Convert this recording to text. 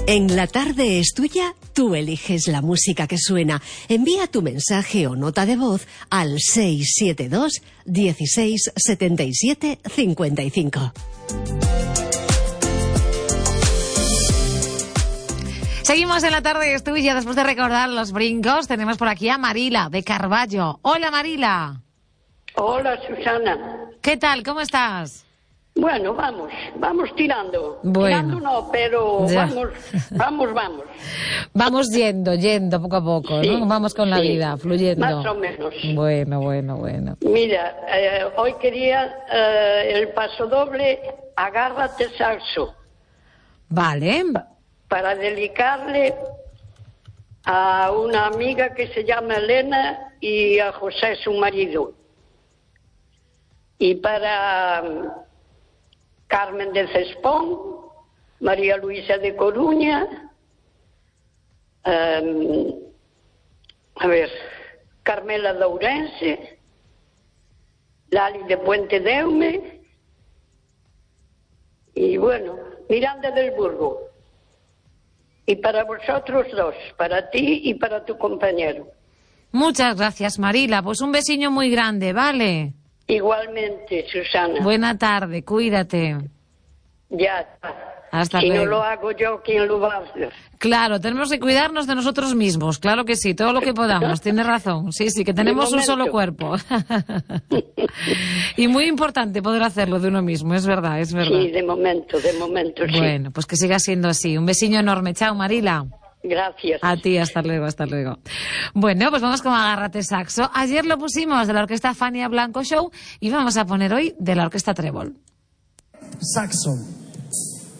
En La Tarde es Tuya, tú eliges la música que suena. Envía tu mensaje o nota de voz al 672 16 77 55. Seguimos en La Tarde es Tuya. Después de recordar los brincos, tenemos por aquí a Marila, de Carballo. Hola, Marila. Hola, Susana. ¿Qué tal? ¿Cómo estás? Bueno, vamos tirando. Bueno. Tirando no, pero Ya. vamos. Vamos yendo poco a poco, Sí, ¿no? Vamos con la sí. vida, fluyendo. Más o menos. Bueno. Mira, hoy quería el paso doble, agárrate saxo, Vale. para dedicarle a una amiga que se llama Elena y a José, su marido. Y para Carmen de Cespón, María Luisa de Coruña, Carmela de Ourense, Lali de Puente Deume y bueno, Miranda del Burgo. Y para vosotros dos, para ti y para tu compañero. Muchas gracias, Marila. Pues un besiño muy grande, ¿vale? Igualmente, Susana. Buena tarde, cuídate. Ya. Hasta Si luego. no lo hago yo, ¿quién lo va a hacer? Claro, tenemos que cuidarnos de nosotros mismos, claro que sí, todo lo que podamos, tienes razón. Sí, que tenemos un solo cuerpo. Y muy importante poder hacerlo de uno mismo, es verdad. Sí, de momento, sí. Bueno, pues que siga siendo así. Un besiño enorme. Chao, Marila. Gracias. A ti, hasta luego. Bueno, pues vamos con Agárrate Saxo. Ayer lo pusimos de la orquesta Fania Blanco Show y vamos a poner hoy de la orquesta Trébol. Saxo.